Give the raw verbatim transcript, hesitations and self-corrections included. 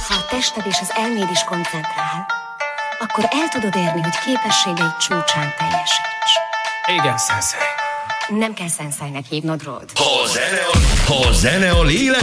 Ha a tested és az elméd is koncentrál, akkor el tudod érni, hogy képességeid csúcsán teljesíts. Igen, szenszei. Nem kell szenszeinek hívnod, Rod. Ha a zene a, ha a zene a lélek,